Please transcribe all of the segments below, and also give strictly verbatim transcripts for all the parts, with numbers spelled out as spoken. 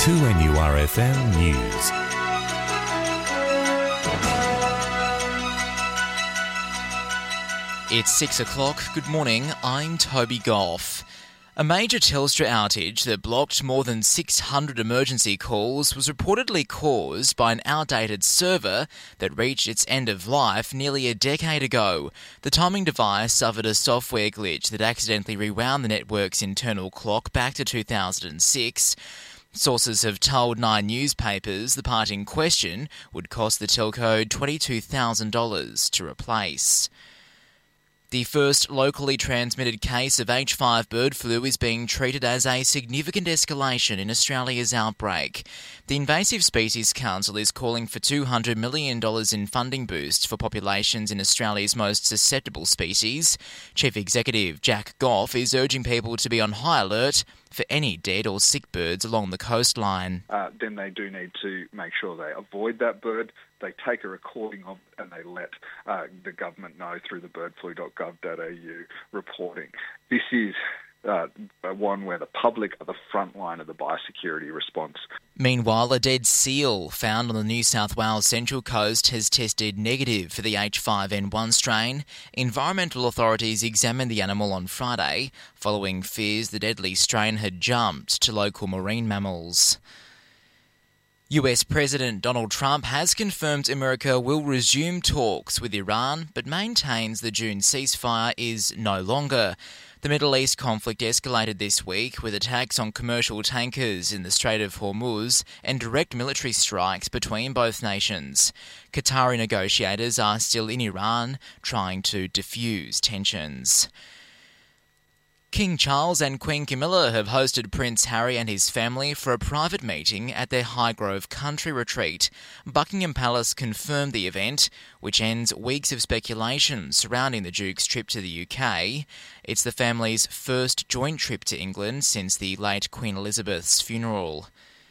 two N U R F M News. It's six o'clock. Good morning, I'm Toby Goff. A major Telstra outage that blocked more than six hundred emergency calls was reportedly caused by an outdated server that reached its end of life nearly a decade ago. The timing device suffered a software glitch that accidentally rewound the network's internal clock back to two thousand six. Sources have told Nine newspapers the part in question would cost the telco twenty-two thousand dollars to replace. The first locally transmitted case of H five bird flu is being treated as a significant escalation in Australia's outbreak. The Invasive Species Council is calling for two hundred million dollars in funding boosts for populations in Australia's most susceptible species. Chief Executive Jack Goff is urging people to be on high alert for any dead or sick birds along the coastline. Uh, then they do need to make sure they avoid that bird, they take a recording of it and they let uh, the government know through the bird flu dot gov dot a u reporting. This is uh, one where the public are the front line of the biosecurity response. Meanwhile, a dead seal found on the New South Wales Central Coast has tested negative for the H five N one strain. Environmental authorities examined the animal on Friday, following fears the deadly strain had jumped to local marine mammals. U S President Donald Trump has confirmed America will resume talks with Iran, but maintains the June ceasefire is no longer. The Middle East conflict escalated this week with attacks on commercial tankers in the Strait of Hormuz and direct military strikes between both nations. Qatari negotiators are still in Iran trying to defuse tensions. King Charles and Queen Camilla have hosted Prince Harry and his family for a private meeting at their Highgrove country retreat. Buckingham Palace confirmed the event, which ends weeks of speculation surrounding the Duke's trip to the U K. It's the family's first joint trip to England since the late Queen Elizabeth's funeral.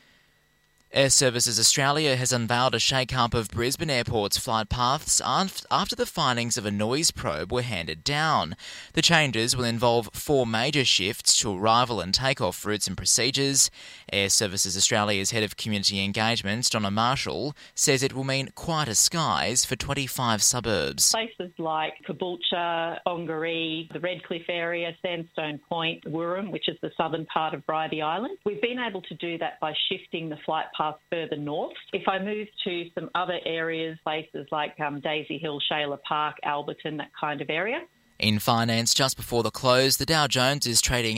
Air Services Australia has unveiled a shake-up of Brisbane Airport's flight paths after the findings of a noise probe were handed down. The changes will involve four major shifts to arrival and takeoff routes and procedures. Air Services Australia's Head of Community Engagement, Donna Marshall, says it will mean quieter skies for twenty-five suburbs. Places like Caboolture, Ongaree, the Redcliffe area, Sandstone Point, Wirram, which is the southern part of Bribie Island. We've been able to do that by shifting the flight path further north. If I move to some other areas, places like um, Daisy Hill, Shayla Park, Alberton, that kind of area. In finance, just before the close, the Dow Jones is trading